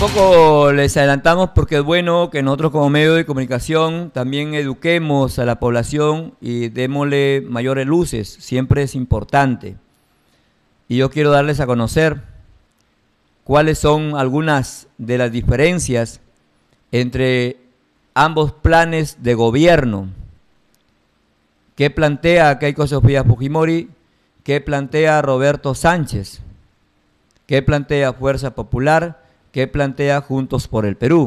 poco les adelantamos porque es bueno que nosotros como medio de comunicación también eduquemos a la población y démosle mayores luces, siempre es importante. Y yo quiero darles a conocer cuáles son algunas de las diferencias entre ambos planes de gobierno. ¿Qué plantea Keiko Sofía Fujimori? ¿Qué plantea Roberto Sánchez? ¿Qué plantea Fuerza Popular? ¿Qué plantea Juntos por el Perú?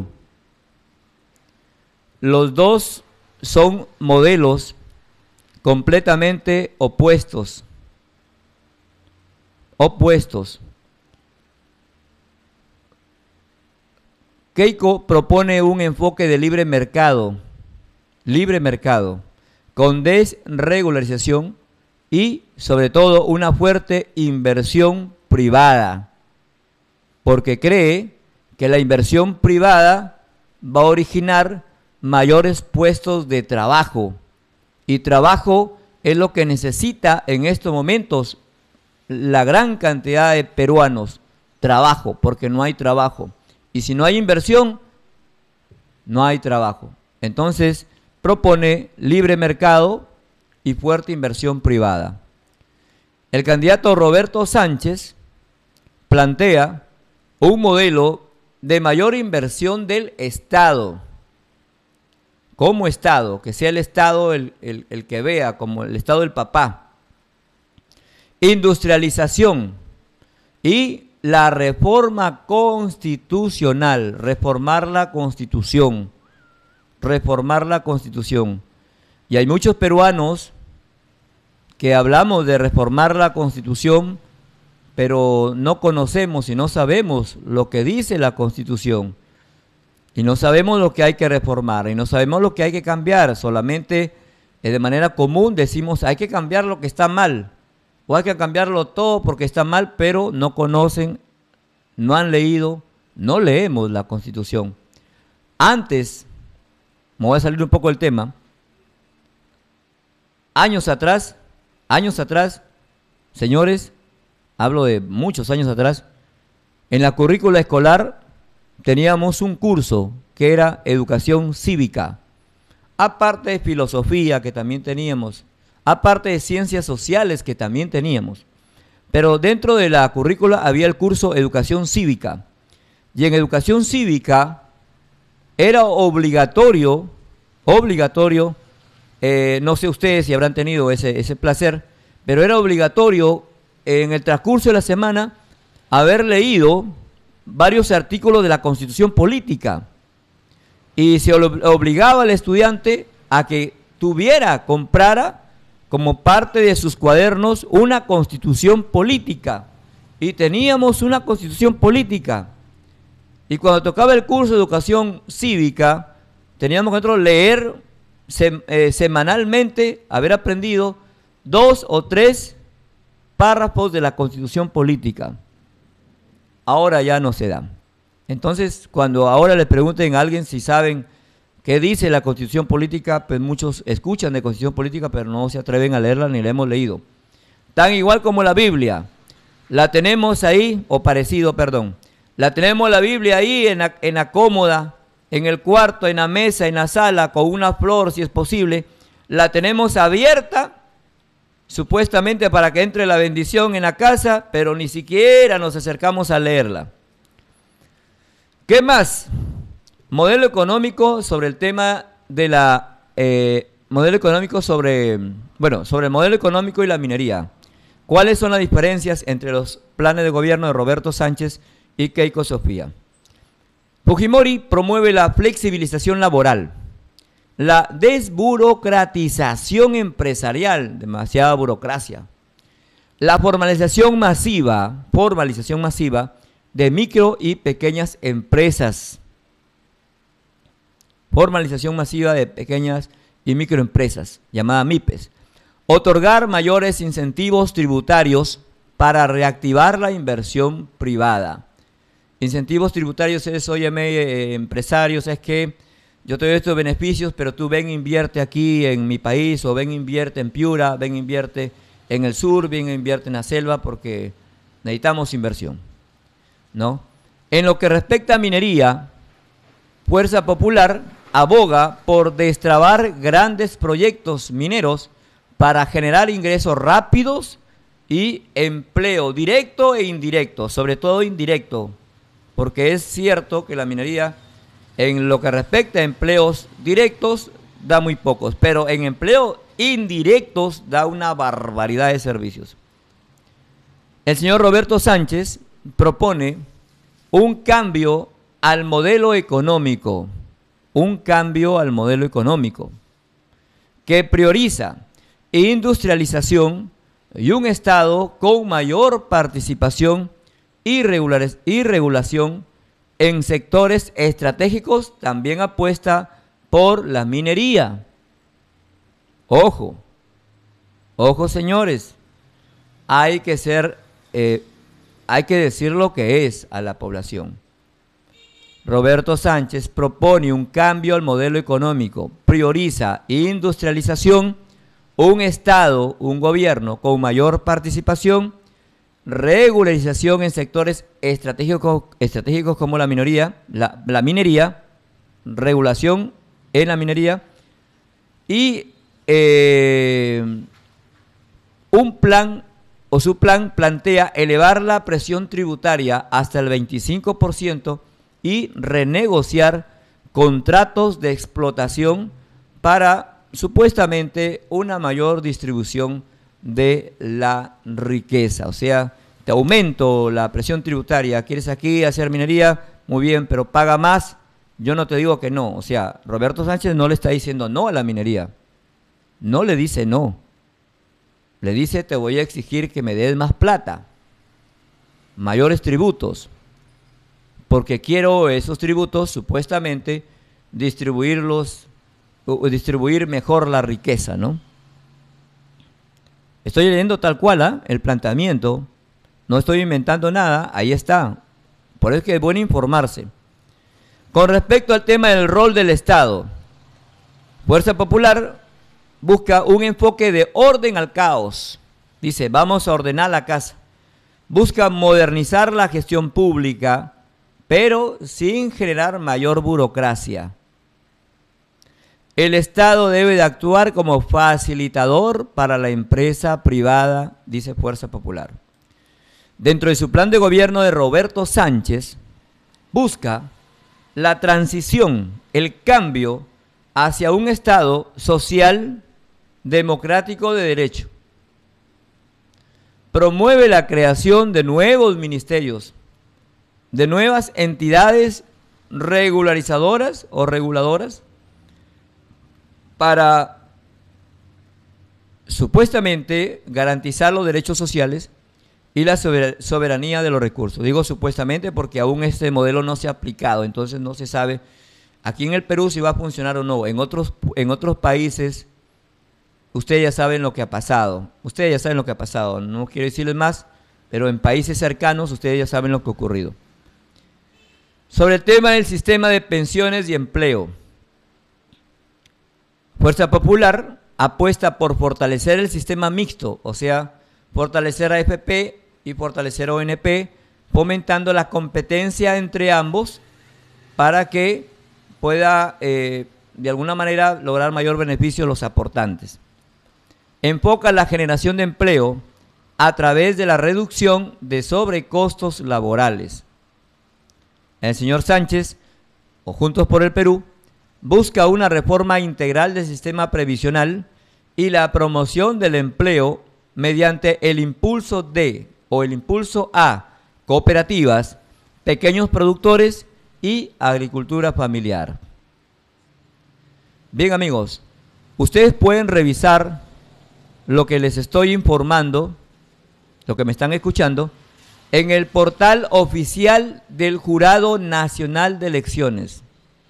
Los dos son modelos completamente opuestos. Keiko propone un enfoque de libre mercado, con desregularización y, sobre todo, una fuerte inversión privada, porque cree que la inversión privada va a originar mayores puestos de trabajo, y trabajo es lo que necesita en estos momentos la gran cantidad de peruanos, trabajo, porque no hay trabajo, y si no hay inversión, no hay trabajo. Entonces, propone libre mercado y fuerte inversión privada. El candidato Roberto Sánchez plantea un modelo de mayor inversión del Estado, como Estado, que sea el Estado el que vea, como el Estado del papá. Industrialización y la reforma constitucional, reformar la Constitución. Y hay muchos peruanos que hablamos de reformar la Constitución, pero no conocemos y no sabemos lo que dice la Constitución. Y no sabemos lo que hay que reformar, y no sabemos lo que hay que cambiar. Solamente de manera común decimos, hay que cambiar lo que está mal, o hay que cambiarlo todo porque está mal, pero no conocen, no han leído, no leemos la Constitución. Antes, me voy a salir un poco del tema, años atrás, señores, hablo de muchos años atrás, en la currícula escolar teníamos un curso que era educación cívica, aparte de filosofía que también teníamos, aparte de ciencias sociales que también teníamos, pero dentro de la currícula había el curso educación cívica, y en educación cívica era obligatorio, no sé ustedes si habrán tenido ese placer, pero era obligatorio en el transcurso de la semana haber leído varios artículos de la Constitución Política, y se obligaba al estudiante a que comprara como parte de sus cuadernos una Constitución Política, y teníamos una Constitución Política, y cuando tocaba el curso de educación cívica teníamos que nosotros leer semanalmente, haber aprendido 2 o 3 párrafos de la Constitución Política. Ahora ya no se da. Entonces, cuando ahora le pregunten a alguien si saben qué dice la Constitución Política, pues muchos escuchan de Constitución Política, pero no se atreven a leerla ni la hemos leído. Tan igual como la Biblia. La tenemos ahí, o parecido, perdón. La tenemos la Biblia ahí en la cómoda, en el cuarto, en la mesa, en la sala, con una flor si es posible. La tenemos abierta, supuestamente para que entre la bendición en la casa, pero ni siquiera nos acercamos a leerla. ¿Qué más? Modelo económico sobre el tema de la... sobre el modelo económico y la minería. ¿Cuáles son las diferencias entre los planes de gobierno de Roberto Sánchez y Keiko Sofía? Fujimori promueve la flexibilización laboral, la desburocratización empresarial, demasiada burocracia, la formalización masiva de micro y pequeñas empresas, llamada MIPES, otorgar mayores incentivos tributarios para reactivar la inversión privada. Incentivos tributarios es, óyeme, empresarios, es que yo te doy estos beneficios, pero tú ven, invierte aquí en mi país, o ven, invierte en Piura, ven, invierte en el sur, ven, invierte en la selva, porque necesitamos inversión, ¿no? En lo que respecta a minería, Fuerza Popular aboga por destrabar grandes proyectos mineros para generar ingresos rápidos y empleo directo e indirecto, sobre todo indirecto, porque es cierto que la minería, en lo que respecta a empleos directos, da muy pocos, pero en empleos indirectos da una barbaridad de servicios. El señor Roberto Sánchez propone un cambio al modelo económico, que prioriza industrialización y un Estado con mayor participación y regulación en sectores estratégicos. También apuesta por la minería. Ojo, ojo señores, hay que decir lo que es a la población. Roberto Sánchez propone un cambio al modelo económico, prioriza industrialización, un Estado, un gobierno con mayor participación, regularización en sectores estratégicos como la minería, regulación en la minería y su plan plantea elevar la presión tributaria hasta el 25% y renegociar contratos de explotación para supuestamente una mayor distribución de la riqueza. O sea, te aumento la presión tributaria, quieres aquí hacer minería, muy bien, pero paga más, yo no te digo que no. O sea, Roberto Sánchez no le está diciendo no a la minería, no le dice no, le dice te voy a exigir que me des más plata, mayores tributos, porque quiero esos tributos supuestamente distribuir mejor la riqueza, ¿no? Estoy leyendo tal cual, el planteamiento, no estoy inventando nada, ahí está. Por eso es que es bueno informarse. Con respecto al tema del rol del Estado, Fuerza Popular busca un enfoque de orden al caos. Dice, vamos a ordenar la casa. Busca modernizar la gestión pública, pero sin generar mayor burocracia. El Estado debe de actuar como facilitador para la empresa privada, dice Fuerza Popular. Dentro de su plan de gobierno de Roberto Sánchez, busca la transición, el cambio hacia un Estado social, democrático de derecho. Promueve la creación de nuevos ministerios, de nuevas entidades regularizadoras o reguladoras para supuestamente garantizar los derechos sociales y la soberanía de los recursos. Digo supuestamente porque aún este modelo no se ha aplicado, entonces no se sabe aquí en el Perú si va a funcionar o no. En otros países ustedes ya saben lo que ha pasado. No quiero decirles más, pero en países cercanos ustedes ya saben lo que ha ocurrido. Sobre el tema del sistema de pensiones y empleo, Fuerza Popular apuesta por fortalecer el sistema mixto, o sea, fortalecer a AFP y fortalecer a ONP, fomentando la competencia entre ambos para que pueda de alguna manera lograr mayor beneficio a los aportantes. Enfoca la generación de empleo a través de la reducción de sobrecostos laborales. El señor Sánchez, o Juntos por el Perú, busca una reforma integral del sistema previsional y la promoción del empleo mediante el impulso a cooperativas, pequeños productores y agricultura familiar. Bien amigos, ustedes pueden revisar lo que les estoy informando, lo que me están escuchando, en el portal oficial del Jurado Nacional de Elecciones.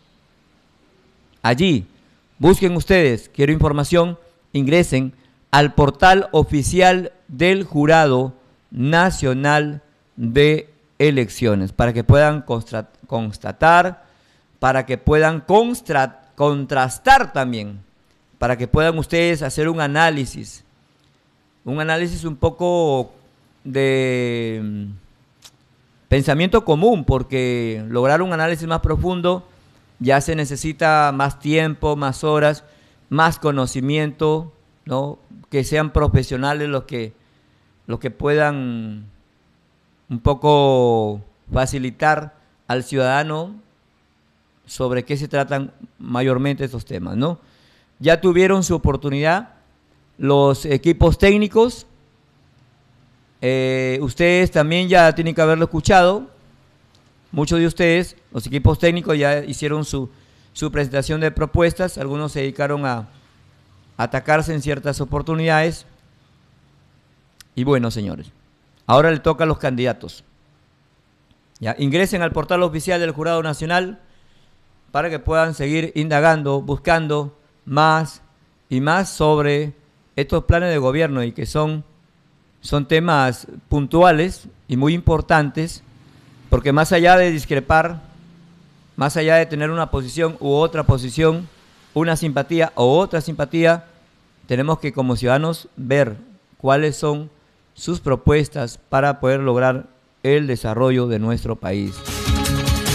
Allí, busquen ustedes, quiero información, ingresen al portal oficial del Jurado Nacional de Elecciones para que puedan constatar, para que puedan contrastar también, para que puedan ustedes hacer un análisis un poco de pensamiento común, porque lograr un análisis más profundo ya se necesita más tiempo, más horas, más conocimiento, ¿no? Que sean profesionales los que puedan un poco facilitar al ciudadano sobre qué se tratan mayormente estos temas, ¿no? Ya tuvieron su oportunidad los equipos técnicos, ustedes también ya tienen que haberlo escuchado, muchos de ustedes, los equipos técnicos ya hicieron su presentación de propuestas, algunos se dedicaron a atacarse en ciertas oportunidades, y bueno, señores, ahora le toca a los candidatos. Ya, ingresen al portal oficial del Jurado Nacional para que puedan seguir indagando, buscando más y más sobre estos planes de gobierno y que son temas puntuales y muy importantes, porque más allá de discrepar, más allá de tener una posición u otra posición, una simpatía u otra simpatía, tenemos que como ciudadanos ver cuáles son sus propuestas para poder lograr el desarrollo de nuestro país.